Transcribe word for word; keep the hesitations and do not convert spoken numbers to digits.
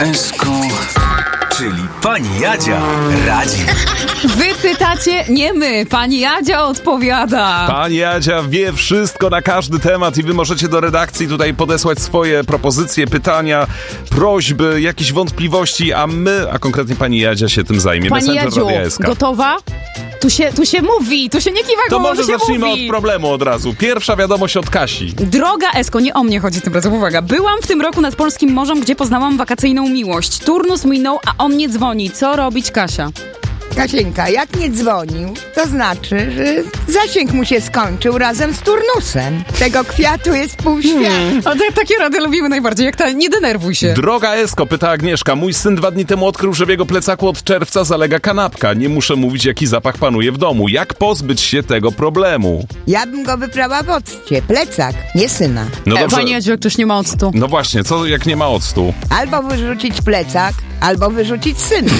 Esko, czyli pani Jadzia radzi. Wy pytacie, nie my. Pani Jadzia odpowiada. Pani Jadzia wie wszystko na każdy temat i wy możecie do redakcji tutaj podesłać swoje propozycje, pytania, prośby, jakieś wątpliwości, a my, a konkretnie pani Jadzia się tym zajmie. Pani Jadziu, gotowa? Tu się, tu się mówi, tu się nie kiwa To głową, może tu się zacznijmy mówi. od problemu od razu. Pierwsza wiadomość od Kasi. Droga Esko, nie o mnie chodzi tym razem, uwaga. Byłam w tym roku nad Polskim Morzem, gdzie poznałam wakacyjną miłość. Turnus minął, a on nie dzwoni. Co robić, Kasia? Kasieńka, jak nie dzwonił, to znaczy, że zasięg mu się skończył razem z turnusem. Tego kwiatu jest pół świata. Hmm. O, te, takie rady lubimy najbardziej, jak ta, nie denerwuj się. Droga Esko, pyta Agnieszka. Mój syn dwa dni temu odkrył, że w jego plecaku od czerwca zalega kanapka. Nie muszę mówić, jaki zapach panuje w domu. Jak pozbyć się tego problemu? Ja bym go wyprała w occie. Plecak, nie syna. No E, dobrze. Pani Jadziu, jak ktoś nie ma octu. No właśnie, co jak nie ma octu? Albo wyrzucić plecak, albo wyrzucić syna.